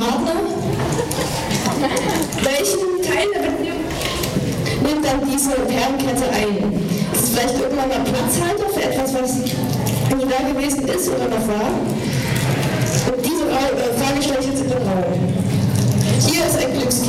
Partner. Welchen Teil der Beziehung nimmt dann diese Perlenkette ein? Ist es vielleicht irgendwann mal Platzhalter für etwas, was nie da gewesen ist oder noch war? Und diese Frage stelle ich jetzt in den Raum. Hier ist ein Glückskind.